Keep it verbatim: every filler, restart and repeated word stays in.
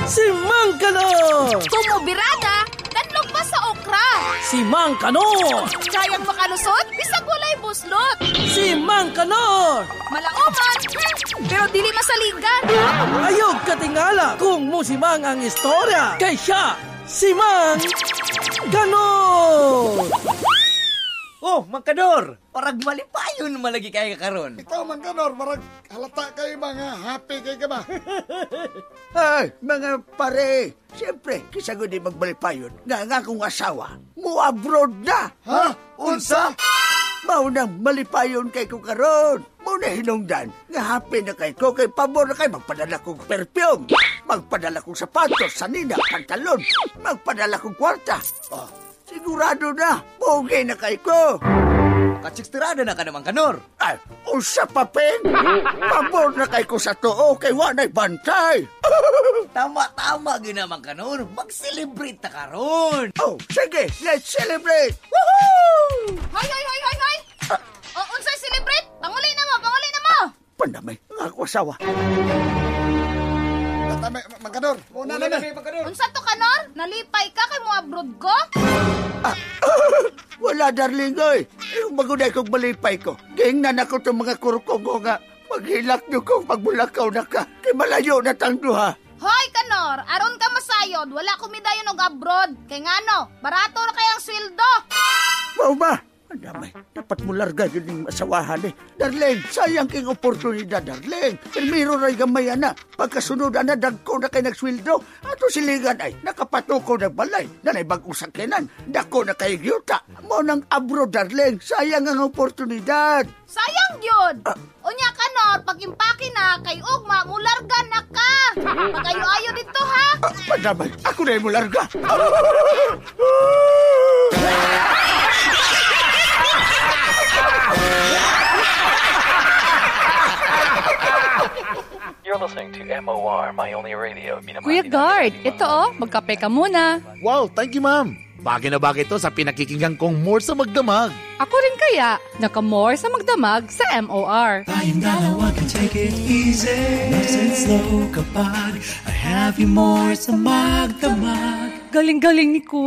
Si Mang Kanor! Tumubirada, kanlog pa sa okra. Si Mang Kanor! Kayang makalusot, bisag walay buslot. Si Mang Kanor! Malauman, pero dili masaligan. Ayog katingala kung musimang ang istorya. Kay siya, si Mang Kanor! Oh, Mang Kanor! Parang malipayon malagi kayo karon. Ikaw, Mang Kanor, marag halata kayo mga happy kayo ka ba? Ay, mga pare, siyempre, kisagod di magbalipayon nga nga akong asawa, mo abroad na. Ha? Unsa? Maunang malipayon kay ko karon. Mauna hinungdan, nga happy na kay ko, kay pabor na kay magpadala kong perfume, magpadala kong sapatos, sanina, pantalon, magpadala kong kwarta. Oh, sigurado na, bugay na kay ko. Katsikstirada na ka naman, Kanor. Ay, usa pa, Peng. Pabor na kay ko sa tuo, kay wanay bantay. Tama-tama ginamang, Kanor. Mag-celebrate na karon. Oh, sige, let's celebrate. Woohoo! Hoy, hoy, hoy, hoy, hoy! O, unsay celebrate? Panguli na mo, panguli na mo! Pandamay, nga ako asawa. Tama, Mang Kanor. Muna na na. Unsa to, Kanor? Nalipay ka kay mo abroad ko? Wala, darling, oy. Yung magunay kong malipay ko. Gingnan ako itong mga kurukong ko nga. Maghilak niyo kong magbulakaw na ka. Kay malayo na tang duha. Hoy, Kanor, aron ka masayod, wala kumidayon og abroad. Kay ngano, barato na kayang sweldo. Mau ba? Andamay, dapat mo larga yun yung asawahan eh. Darling, sayang king oportunidad, darling. Primero ray gamay na. Pagkasunod na dagko na kay nagsweldo. Ato siligan ay nakapatuko na balay. Nanay bagong sakinan. Dako na kay gyuta. Mo nang abroad, darling. Sayang ang oportunidad. Sayang yun. Uh, Unya, Kanor, pag-impake na kay ugma, mularga na ka. Pag-ayo-ayo dito, ha? Uh, Andamay, ako na yung larga. You're listening to M O R, My Only Radio. Kuya Guard, ito oh, magkape ka muna. Wow, thank you, ma'am. Bagay na bagay ito sa pinakikinggan kong more sa magdamag. Ako rin kaya, naka-more sa magdamag sa M O R. Tayong dalawa can take it easy. Nice and slow kapag I have you more sa magdamag. Galing-galing ni Kuya.